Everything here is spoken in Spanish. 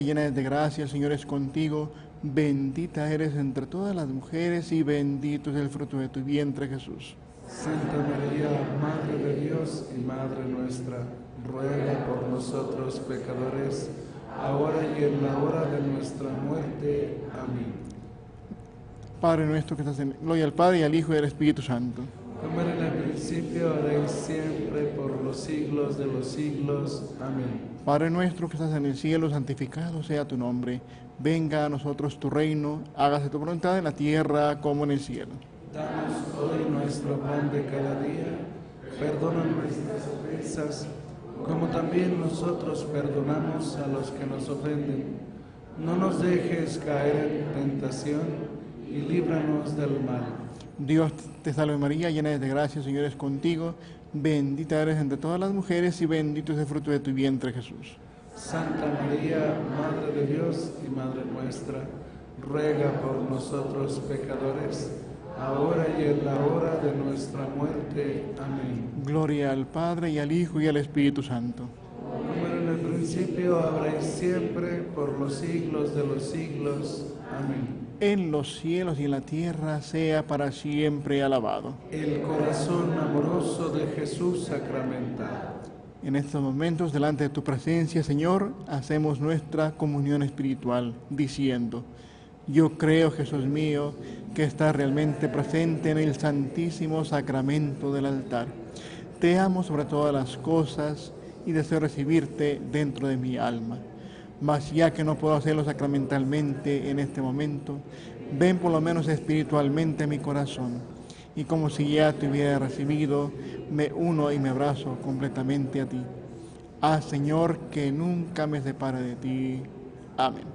Llena de gracia, el Señor es contigo, bendita eres entre todas las mujeres y bendito es el fruto de tu vientre, Jesús. Santa María, Madre de Dios y Madre nuestra, ruega por nosotros pecadores, ahora y en la hora de nuestra muerte. Amén. Padre nuestro que estás en gloria al Padre y al Hijo y al Espíritu Santo. Como era en el principio, ahora y siempre, por los siglos de los siglos. Amén. Padre nuestro que estás en el cielo, santificado sea tu nombre. Venga a nosotros tu reino, hágase tu voluntad en la tierra como en el cielo. Danos hoy nuestro pan de cada día, perdona nuestras ofensas, como también nosotros perdonamos a los que nos ofenden. No nos dejes caer en tentación y líbranos del mal. Dios te salve María, llena de gracia, el Señor es contigo. Bendita eres entre todas las mujeres y bendito es el fruto de tu vientre, Jesús. Santa María, Madre de Dios y Madre nuestra, ruega por nosotros pecadores, ahora y en la hora de nuestra muerte. Amén. Gloria al Padre y al Hijo y al Espíritu Santo. Como era en el principio, ahora y siempre, por los siglos de los siglos. Amén. En los cielos y en la tierra sea para siempre alabado. El corazón amoroso de Jesús sacramentado. En estos momentos, delante de tu presencia, Señor, hacemos nuestra comunión espiritual, diciendo: yo creo, Jesús mío, que estás realmente presente en el santísimo sacramento del altar. Te amo sobre todas las cosas y deseo recibirte dentro de mi alma. Mas ya que no puedo hacerlo sacramentalmente en este momento, ven por lo menos espiritualmente a mi corazón. Y como si ya te hubiera recibido, me uno y me abrazo completamente a ti. Haz, Señor, que nunca me separe de ti. Amén.